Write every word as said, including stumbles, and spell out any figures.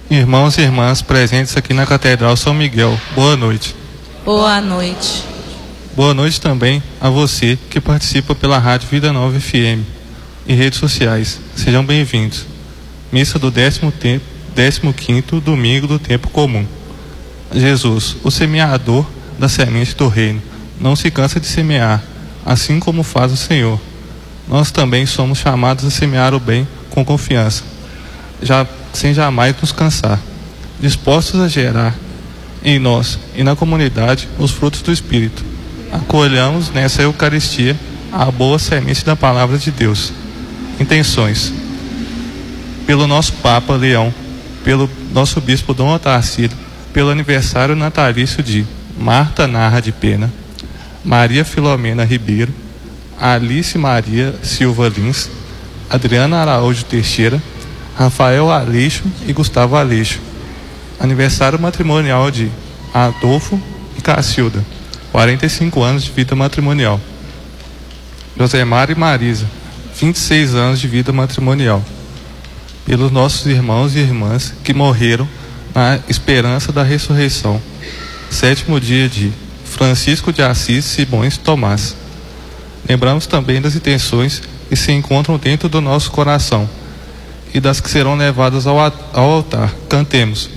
Irmãos e irmãs presentes aqui na Catedral São Miguel, boa noite. Boa noite. Boa noite também a você que participa pela Rádio Vida Nova F M e redes sociais. Sejam bem-vindos. Missa do décimo quinto domingo do tempo comum. Jesus, o semeador da semente do reino, não se cansa de semear, assim como faz o Senhor. Nós também somos chamados a semear o bem com confiança, já, sem jamais nos cansar, dispostos a gerar em nós e na comunidade os frutos do Espírito. Acolhamos nessa Eucaristia a boa semente da Palavra de Deus. Intenções: pelo nosso Papa Leão, pelo nosso Bispo Dom Otacílio, pelo aniversário natalício de Marta Narra de Pena, Maria Filomena Ribeiro, Alice Maria Silva Lins, Adriana Araújo Teixeira, Rafael Aleixo e Gustavo Aleixo. Aniversário matrimonial de Adolfo e Cacilda, quarenta e cinco anos de vida matrimonial. Josemar e Marisa, vinte e seis anos de vida matrimonial. Pelos nossos irmãos e irmãs que morreram na esperança da ressurreição. Sétimo dia de Francisco de Assis Simões Tomás. Lembramos também das intenções que se encontram dentro do nosso coração e das que serão levadas ao altar. Cantemos: